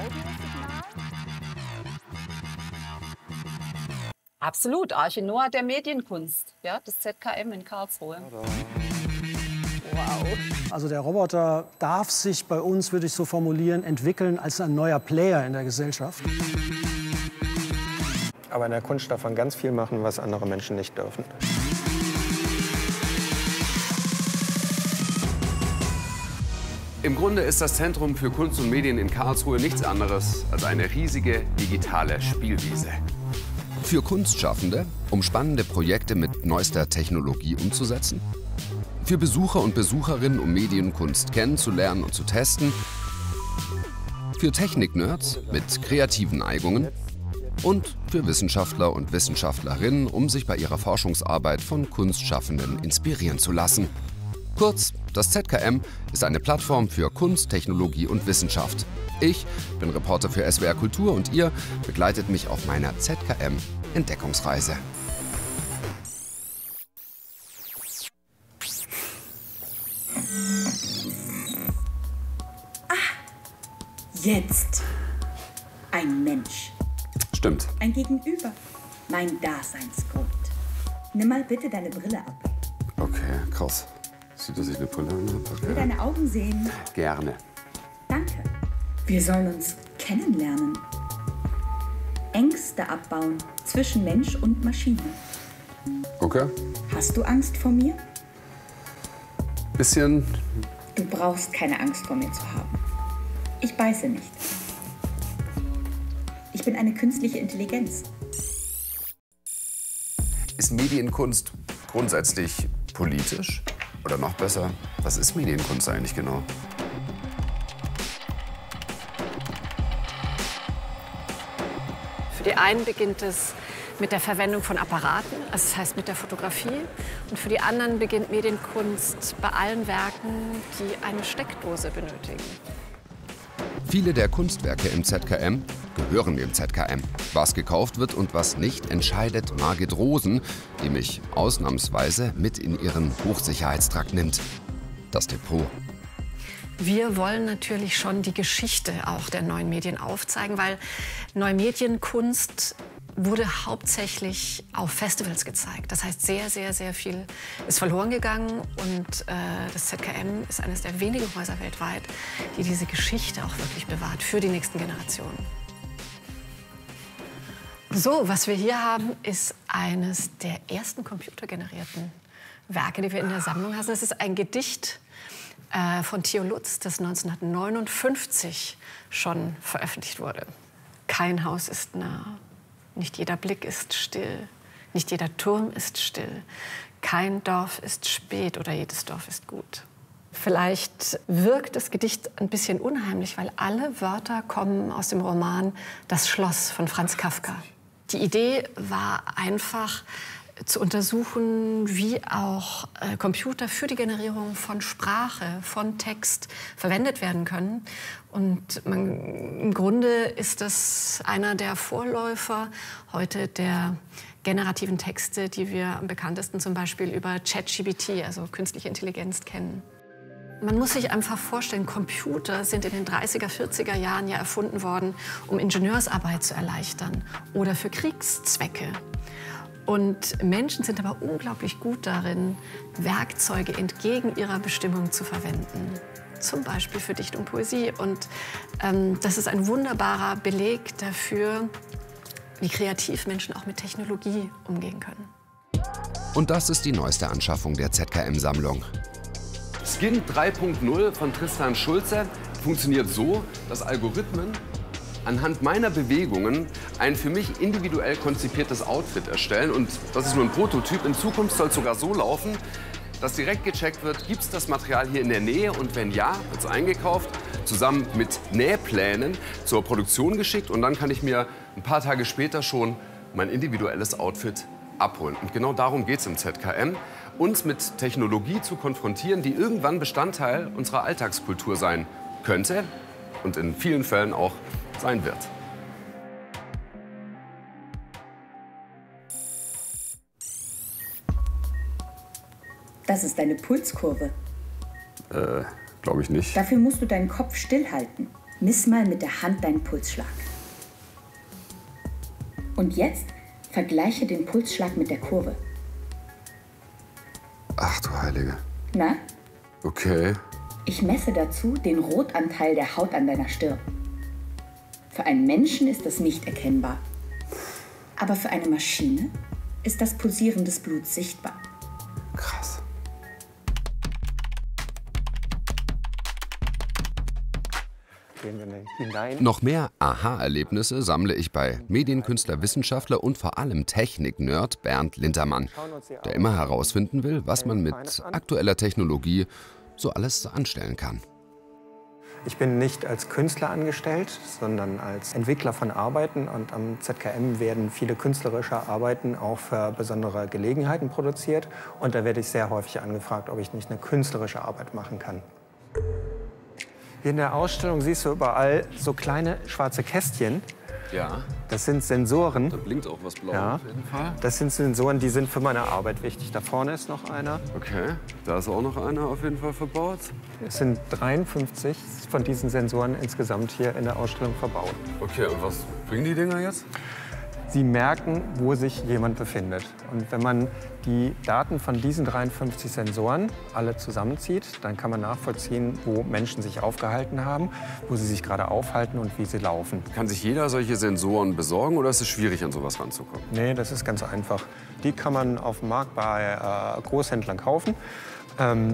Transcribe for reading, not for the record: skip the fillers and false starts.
Absolut, Arche Noah der Medienkunst, ja, das ZKM in Karlsruhe. Wow. Also der Roboter darf sich bei uns, würde ich so formulieren, entwickeln als ein neuer Player in der Gesellschaft. Aber in der Kunst darf man ganz viel machen, was andere Menschen nicht dürfen. Im Grunde ist das Zentrum für Kunst und Medien in Karlsruhe nichts anderes als eine riesige digitale Spielwiese. Für Kunstschaffende, um spannende Projekte mit neuester Technologie umzusetzen. Für Besucher und Besucherinnen, um Medienkunst kennenzulernen und zu testen. Für Technik-Nerds mit kreativen Neigungen. Und für Wissenschaftler und Wissenschaftlerinnen, um sich bei ihrer Forschungsarbeit von Kunstschaffenden inspirieren zu lassen. Kurz, das ZKM ist eine Plattform für Kunst, Technologie und Wissenschaft. Ich bin Reporter für SWR Kultur und ihr begleitet mich auf meiner ZKM-Entdeckungsreise. Jetzt ein Mensch. Stimmt. Ein Gegenüber. Mein Daseinsgrund. Nimm mal bitte deine Brille ab. Okay, krass. Sieht, dass ich eine Brille habe? Ich will deine Augen sehen. Gerne. Danke. Wir sollen uns kennenlernen. Ängste abbauen zwischen Mensch und Maschine. Okay. Hast du Angst vor mir? Bisschen. Du brauchst keine Angst vor mir zu haben. Ich beiße nicht. Ich bin eine künstliche Intelligenz. Ist Medienkunst grundsätzlich politisch? Oder noch besser, was ist Medienkunst eigentlich genau? Für die einen beginnt es mit der Verwendung von Apparaten, also das heißt mit der Fotografie. Und für die anderen beginnt Medienkunst bei allen Werken, die eine Steckdose benötigen. Viele der Kunstwerke im ZKM gehören dem ZKM. Was gekauft wird und was nicht, entscheidet Margit Rosen, die mich ausnahmsweise mit in ihren Hochsicherheitstrakt nimmt. Das Depot. Wir wollen natürlich schon die Geschichte auch der neuen Medien aufzeigen, weil neue Medienkunst wurde hauptsächlich auf Festivals gezeigt. Das heißt, sehr, sehr, sehr viel ist verloren gegangen. Und das ZKM ist eines der wenigen Häuser weltweit, die diese Geschichte auch wirklich bewahrt für die nächsten Generationen. So, was wir hier haben, ist eines der ersten computergenerierten Werke, die wir in der Sammlung haben. Das ist ein Gedicht von Theo Lutz, das 1959 schon veröffentlicht wurde. Kein Haus ist nah. Nicht jeder Blick ist still, nicht jeder Turm ist still. Kein Dorf ist spät oder jedes Dorf ist gut. Vielleicht wirkt das Gedicht ein bisschen unheimlich, weil alle Wörter kommen aus dem Roman Das Schloss von Franz Kafka. Die Idee war einfach zu untersuchen, wie auch Computer für die Generierung von Sprache, von Text verwendet werden können. Und im Grunde ist das einer der Vorläufer heute der generativen Texte, die wir am bekanntesten zum Beispiel über ChatGPT, also künstliche Intelligenz, kennen. Man muss sich einfach vorstellen, Computer sind in den 30er, 40er Jahren ja erfunden worden, um Ingenieursarbeit zu erleichtern oder für Kriegszwecke. Und Menschen sind aber unglaublich gut darin, Werkzeuge entgegen ihrer Bestimmung zu verwenden. Zum Beispiel für Dichtung, Poesie. Und das ist ein wunderbarer Beleg dafür, wie kreativ Menschen auch mit Technologie umgehen können. Und das ist die neueste Anschaffung der ZKM-Sammlung. Skin 3.0 von Tristan Schulze funktioniert so, dass Algorithmen anhand meiner Bewegungen ein für mich individuell konzipiertes Outfit erstellen. Und das ist nur ein Prototyp. In Zukunft soll es sogar so laufen, dass direkt gecheckt wird, gibt es das Material hier in der Nähe und wenn ja, wird es eingekauft, zusammen mit Nähplänen zur Produktion geschickt und dann kann ich mir ein paar Tage später schon mein individuelles Outfit abholen. Und genau darum geht es im ZKM, uns mit Technologie zu konfrontieren, die irgendwann Bestandteil unserer Alltagskultur sein könnte und in vielen Fällen auch sein wird. Das ist deine Pulskurve. Glaube ich nicht. Dafür musst du deinen Kopf stillhalten. Miss mal mit der Hand deinen Pulsschlag. Und jetzt vergleiche den Pulsschlag mit der Kurve. Ach du Heilige. Na? Okay. Ich messe dazu den Rotanteil der Haut an deiner Stirn. Für einen Menschen ist das nicht erkennbar. Aber für eine Maschine ist das Pulsieren des Bluts sichtbar. Krass. Gehen wir hinein. Noch mehr Aha-Erlebnisse sammle ich bei Medienkünstler, Wissenschaftler und vor allem Technik-Nerd Bernd Lintermann, der immer herausfinden will, was man mit aktueller Technologie so alles anstellen kann. Ich bin nicht als Künstler angestellt, sondern als Entwickler von Arbeiten. Und am ZKM werden viele künstlerische Arbeiten auch für besondere Gelegenheiten produziert. Und da werde ich sehr häufig angefragt, ob ich nicht eine künstlerische Arbeit machen kann. Hier in der Ausstellung siehst du überall so kleine schwarze Kästchen. Ja. Das sind Sensoren. Da blinkt auch was blau Ja. auf jeden Fall. Das sind Sensoren, die sind für meine Arbeit wichtig. Da vorne ist noch einer. Okay, da ist auch noch einer auf jeden Fall verbaut. Es sind 53 von diesen Sensoren insgesamt hier in der Ausstellung verbaut. Okay, und was bringen die Dinger jetzt? Sie merken, wo sich jemand befindet. Und wenn man die Daten von diesen 53 Sensoren alle zusammenzieht, dann kann man nachvollziehen, wo Menschen sich aufgehalten haben, wo sie sich gerade aufhalten und wie sie laufen. Kann sich jeder solche Sensoren besorgen oder ist es schwierig, an sowas ranzukommen? Nee, das ist ganz einfach. Die kann man auf dem Markt bei Großhändlern kaufen.